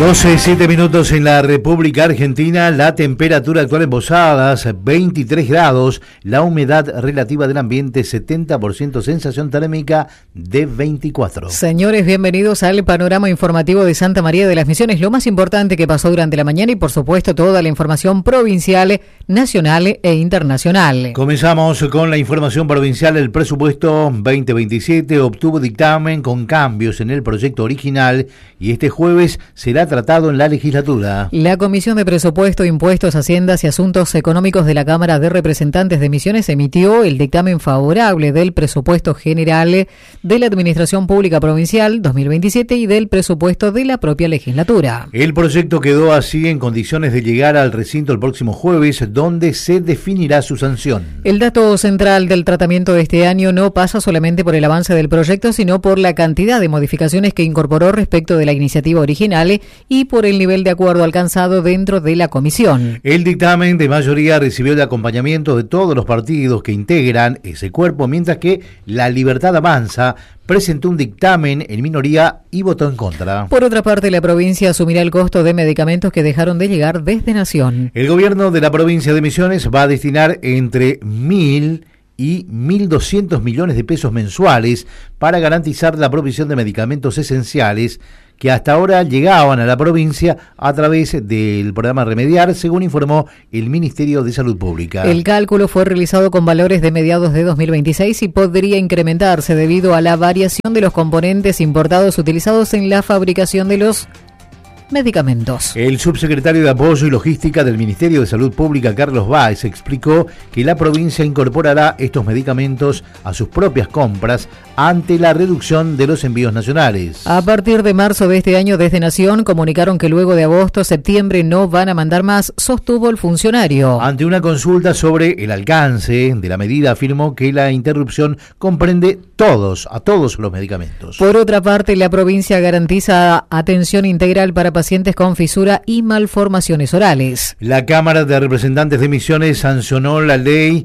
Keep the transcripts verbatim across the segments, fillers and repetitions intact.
doce, siete minutos en la República Argentina. La temperatura actual en Posadas, veintitrés grados. La humedad relativa del ambiente, setenta por ciento. Sensación térmica de veinticuatro. Señores, bienvenidos al panorama informativo de Santa María de las Misiones. Lo más importante que pasó durante la mañana y, por supuesto, toda la información provincial, nacional e internacional. Comenzamos con la información provincial. El presupuesto veinte veintisiete obtuvo dictamen con cambios en el proyecto original y este jueves será tratado en la legislatura. La Comisión de Presupuesto, Impuestos, Haciendas y Asuntos Económicos de la Cámara de Representantes de Misiones emitió el dictamen favorable del presupuesto general de la Administración Pública Provincial dos mil veintisiete y del presupuesto de la propia legislatura. El proyecto quedó así en condiciones de llegar al recinto el próximo jueves, donde se definirá su sanción. El dato central del tratamiento de este año no pasa solamente por el avance del proyecto, sino por la cantidad de modificaciones que incorporó respecto de la iniciativa original y por el nivel de acuerdo alcanzado dentro de la comisión. El dictamen de mayoría recibió el acompañamiento de todos los partidos que integran ese cuerpo, mientras que La Libertad Avanza presentó un dictamen en minoría y votó en contra. Por otra parte, la provincia asumirá el costo de medicamentos que dejaron de llegar desde Nación. El gobierno de la provincia de Misiones va a destinar entre mil y mil doscientos millones de pesos mensuales para garantizar la provisión de medicamentos esenciales que hasta ahora llegaban a la provincia a través del programa Remediar, según informó el Ministerio de Salud Pública. El cálculo fue realizado con valores de mediados de dos mil veintiséis y podría incrementarse debido a la variación de los componentes importados utilizados en la fabricación de los medicamentos. El subsecretario de Apoyo y Logística del Ministerio de Salud Pública, Carlos Báez, explicó que la provincia incorporará estos medicamentos a sus propias compras ante la reducción de los envíos nacionales. A partir de marzo de este año, desde Nación comunicaron que luego de agosto, septiembre no van a mandar más, sostuvo el funcionario. Ante una consulta sobre el alcance de la medida, afirmó que la interrupción comprende todos, a todos los medicamentos. Por otra parte, la provincia garantiza atención integral para pacientes con fisura y malformaciones orales. La Cámara de Representantes de Misiones sancionó la ley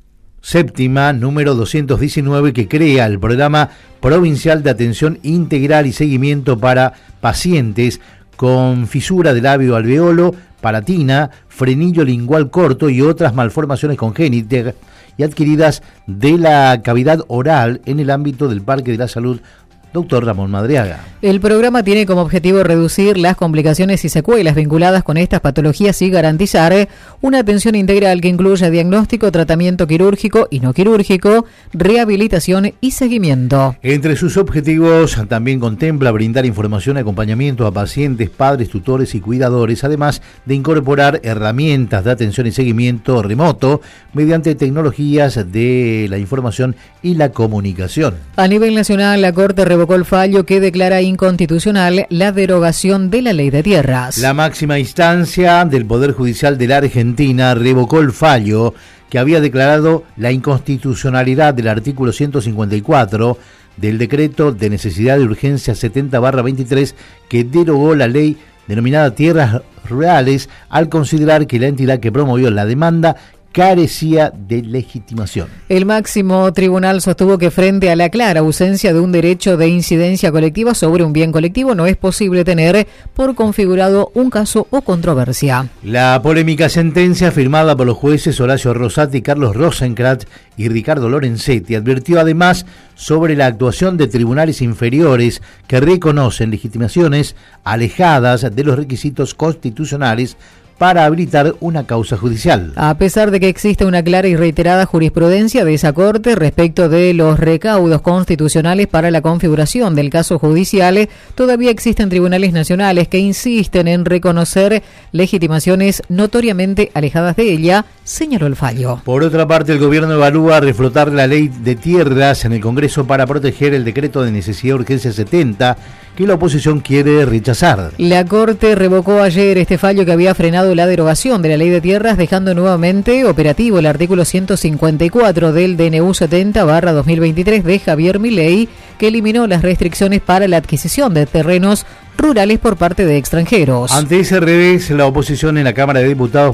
séptima número doscientos diecinueve que crea el programa provincial de atención integral y seguimiento para pacientes con fisura del labio alveolo, palatina, frenillo lingual corto y otras malformaciones congénitas y adquiridas de la cavidad oral en el ámbito del Parque de la Salud Doctor Ramón Madriaga. El programa tiene como objetivo reducir las complicaciones y secuelas vinculadas con estas patologías y garantizar una atención integral que incluya diagnóstico, tratamiento quirúrgico y no quirúrgico, rehabilitación y seguimiento. Entre sus objetivos también contempla brindar información y acompañamiento a pacientes, padres, tutores y cuidadores, además de incorporar herramientas de atención y seguimiento remoto mediante tecnologías de la información y la comunicación. A nivel nacional, la Corte revocó el fallo que declara inconstitucional la derogación de la Ley de Tierras. La máxima instancia del Poder Judicial de la Argentina revocó el fallo que había declarado la inconstitucionalidad del artículo ciento cincuenta y cuatro del decreto de necesidad de urgencia setenta barra veintitrés que derogó la ley denominada Tierras Rurales al considerar que la entidad que promovió la demanda carecía de legitimación. El máximo tribunal sostuvo que frente a la clara ausencia de un derecho de incidencia colectiva sobre un bien colectivo no es posible tener por configurado un caso o controversia. La polémica sentencia firmada por los jueces Horacio Rosati, Carlos Rosenkrantz y Ricardo Lorenzetti advirtió además sobre la actuación de tribunales inferiores que reconocen legitimaciones alejadas de los requisitos constitucionales para habilitar una causa judicial. A pesar de que existe una clara y reiterada jurisprudencia de esa Corte respecto de los recaudos constitucionales para la configuración del caso judicial, todavía existen tribunales nacionales que insisten en reconocer legitimaciones notoriamente alejadas de ella, señaló el fallo. Por otra parte, el gobierno evalúa reflotar la ley de tierras en el Congreso para proteger el decreto de necesidad de urgencia setenta que la oposición quiere rechazar. La Corte revocó ayer este fallo que había frenado la derogación de la Ley de Tierras, dejando nuevamente operativo el artículo ciento cincuenta y cuatro del D N U setenta barra dos mil veintitrés de Javier Milei, que eliminó las restricciones para la adquisición de terrenos rurales por parte de extranjeros. Ante ese revés, la oposición en la Cámara de Diputados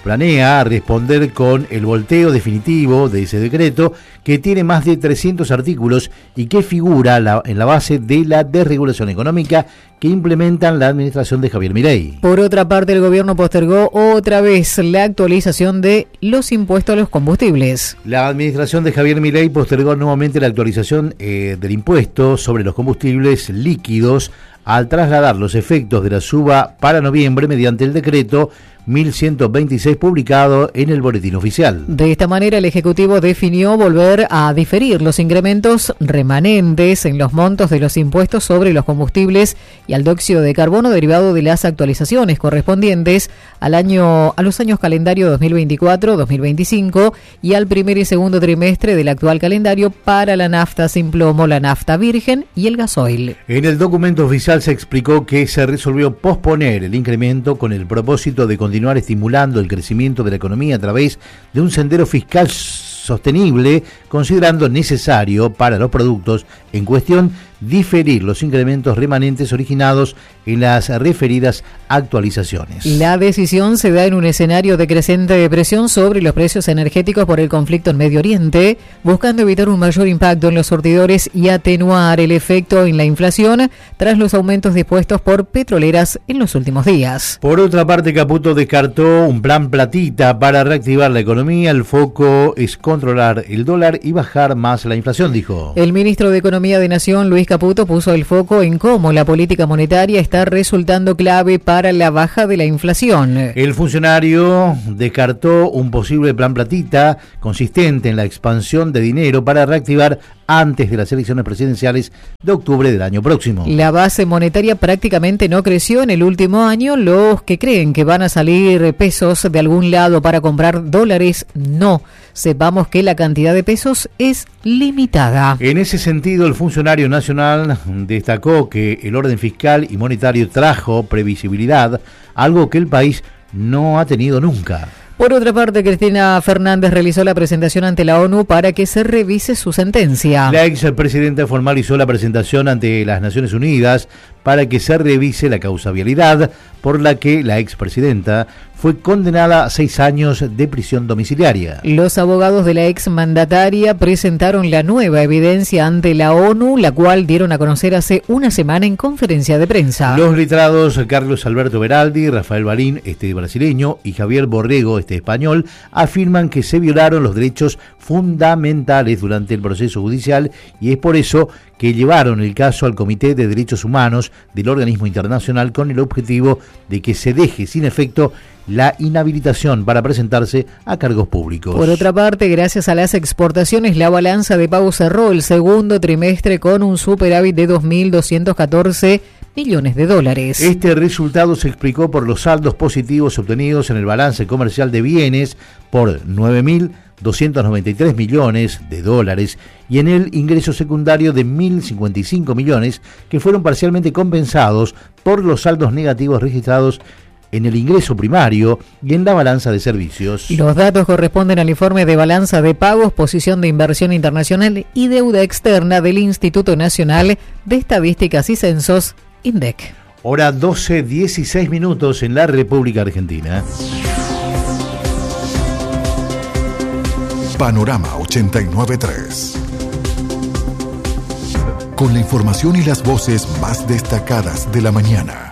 planea responder con el volteo definitivo de ese decreto, que tiene más de trescientos artículos y que figura la, en la base de la desregulación económica que implementan la administración de Javier Milei. Por otra parte, el gobierno postergó otra vez la actualización de los impuestos a los combustibles. La administración de Javier Milei postergó nuevamente la actualización eh, del impuesto sobre los combustibles líquidos al trasladar los efectos de la suba para noviembre mediante el decreto mil ciento veintiséis publicado en el Boletín Oficial. De esta manera, el Ejecutivo definió volver a diferir los incrementos remanentes en los montos de los impuestos sobre los combustibles y al dióxido de carbono derivado de las actualizaciones correspondientes al año, a los años calendario dos mil veinticuatro dos mil veinticinco y al primer y segundo trimestre del actual calendario para la nafta sin plomo, la nafta virgen y el gasoil. En el documento oficial se explicó que se resolvió posponer el incremento con el propósito de continuar continuar estimulando el crecimiento de la economía a través de un sendero fiscal sostenible, considerando necesario para los productos en cuestión diferir los incrementos remanentes originados en las referidas actualizaciones. La decisión se da en un escenario de creciente presión sobre los precios energéticos por el conflicto en Medio Oriente, buscando evitar un mayor impacto en los surtidores y atenuar el efecto en la inflación tras los aumentos dispuestos por petroleras en los últimos días. Por otra parte, Caputo descartó un plan platita para reactivar la economía. El foco es controlar el dólar y bajar más la inflación, dijo. El ministro de Economía de Nación, Luis Caputo, puso el foco en cómo la política monetaria está resultando clave para la baja de la inflación. El funcionario descartó un posible plan platita consistente en la expansión de dinero para reactivar antes de las elecciones presidenciales de octubre del año próximo. La base monetaria prácticamente no creció en el último año. Los que creen que van a salir pesos de algún lado para comprar dólares, no. Sepamos que la cantidad de pesos es limitada. En ese sentido, el funcionario nacional destacó que el orden fiscal y monetario trajo previsibilidad, algo que el país no ha tenido nunca. Por otra parte, Cristina Fernández realizó la presentación ante la ONU para que se revise su sentencia. La expresidenta formalizó la presentación ante las Naciones Unidas para que se revise la causabilidad por la que la expresidenta fue condenada a seis años de prisión domiciliaria. Los abogados de la exmandataria presentaron la nueva evidencia ante la ONU, la cual dieron a conocer hace una semana en conferencia de prensa. Los letrados Carlos Alberto Beraldi, Rafael Balín, este brasileño, y Javier Borrego, este español, afirman que se violaron los derechos fundamentales durante el proceso judicial y es por eso que llevaron el caso al Comité de Derechos Humanos del organismo internacional con el objetivo de que se deje sin efecto la inhabilitación para presentarse a cargos públicos. Por otra parte, gracias a las exportaciones, la balanza de pagos cerró el segundo trimestre con un superávit de dos mil doscientos catorce millones de dólares. Este resultado se explicó por los saldos positivos obtenidos en el balance comercial de bienes por nueve mil doscientos noventa y tres millones de dólares y en el ingreso secundario de mil cincuenta y cinco millones que fueron parcialmente compensados por los saldos negativos registrados en el ingreso primario y en la balanza de servicios. Los datos corresponden al informe de balanza de pagos, posición de inversión internacional y deuda externa del Instituto Nacional de Estadísticas y Censos, INDEC. Hora doce, dieciséis minutos en la República Argentina. Panorama ochenta y nueve punto tres. Con la información y las voces más destacadas de la mañana.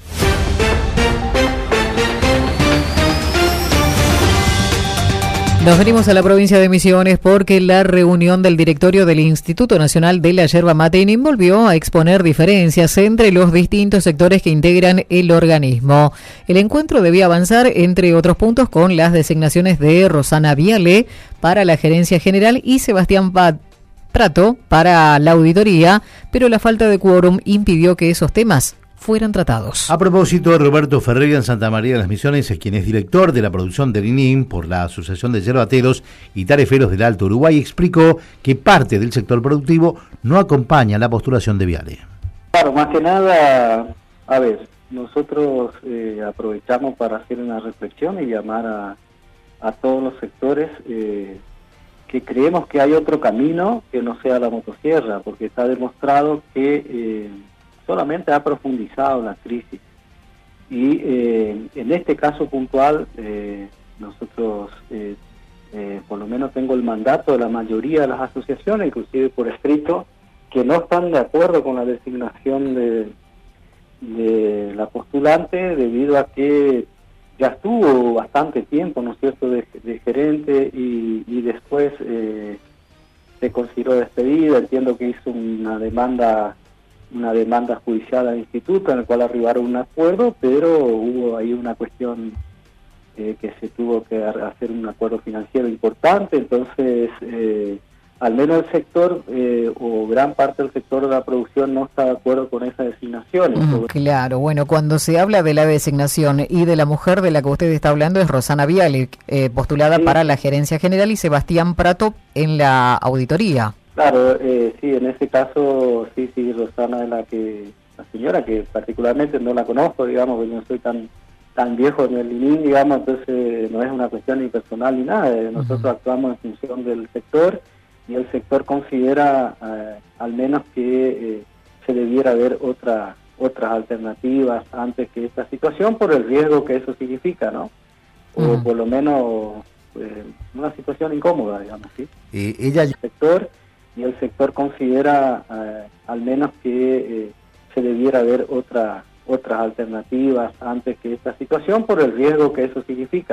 Nos venimos a la provincia de Misiones porque la reunión del directorio del Instituto Nacional de la Yerba Mate volvió a exponer diferencias entre los distintos sectores que integran el organismo. El encuentro debía avanzar, entre otros puntos, con las designaciones de Rosana Viale para la gerencia general y Sebastián Prato para la auditoría, pero la falta de quórum impidió que esos temas fueran tratados. A propósito, Roberto Ferreira en Santa María de las Misiones, quien es director de la producción del I N I M por la Asociación de Yerbateros y Tareferos del Alto Uruguay, explicó que parte del sector productivo no acompaña la postulación de Viale. Claro, más que nada, a ver, nosotros eh, aprovechamos para hacer una reflexión y llamar a, a todos los sectores eh, que creemos que hay otro camino que no sea la motosierra, porque está demostrado que eh, solamente ha profundizado la crisis y eh, en este caso puntual eh, nosotros, eh, eh, por lo menos tengo el mandato de la mayoría de las asociaciones, inclusive por escrito, que no están de acuerdo con la designación de, de la postulante, debido a que ya estuvo bastante tiempo, ¿no es cierto?, de, de gerente y, y después eh, se consideró despedida. Entiendo que hizo una demanda una demanda judicial al instituto, en el cual arribaron a un acuerdo, pero hubo ahí una cuestión eh, que se tuvo que hacer un acuerdo financiero importante. Entonces eh, al menos el sector eh, o gran parte del sector de la producción no está de acuerdo con esa designación. Mm, claro, bueno, cuando se habla de la designación y de la mujer de la que usted está hablando es Rosana Viale, eh, postulada sí. para la gerencia general, y Sebastián Prato en la auditoría. Claro, eh, sí, en ese caso, sí, sí, Rosana es la que, la señora que particularmente no la conozco, digamos, porque no soy tan tan viejo en el I N I, digamos, entonces no es una cuestión ni personal ni nada. Nosotros uh-huh. actuamos en función del sector, y el sector considera eh, al menos que eh, se debiera ver otra, otras alternativas antes que esta situación, por el riesgo que eso significa, ¿no? O uh-huh. por lo menos eh, una situación incómoda, digamos, ¿sí? Eh, ella... El sector, y el sector considera eh, al menos que eh, se debiera ver otra, otras alternativas antes que esta situación, por el riesgo que eso significa.